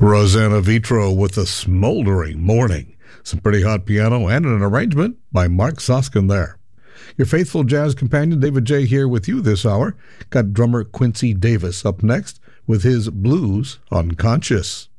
Rosanna Vitro with a smoldering morning. Some pretty hot piano and an arrangement by Mark Soskin there. Your faithful jazz companion David J. here with you this hour. Got drummer Quincy Davis up next with his Blues Unconscious.